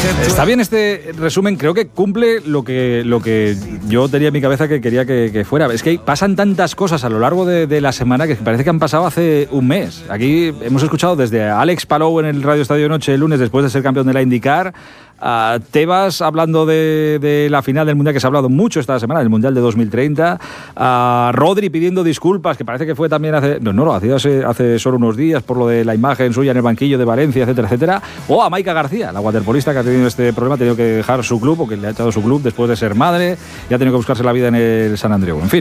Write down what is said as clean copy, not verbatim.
Está bien este resumen, creo que cumple lo que yo tenía en mi cabeza que quería que fuera. Es que pasan tantas cosas a lo largo de la semana que parece que han pasado hace un mes. Aquí hemos escuchado desde a Alex Palou en el Radio Estadio Noche el lunes después de ser campeón de la IndyCar, a Tebas hablando de la final del Mundial, que se ha hablado mucho esta semana, del Mundial de 2030, a Rodri pidiendo disculpas, que parece que fue también lo hacía hace solo unos días por lo de la imagen suya en el banquillo de Valencia, etcétera, etcétera, o a Maika García, la waterpolista que ha tenido este problema, ha tenido que dejar su club, o que le ha echado su club después de ser madre, y ha tenido que buscarse la vida en el San Andreu. En fin.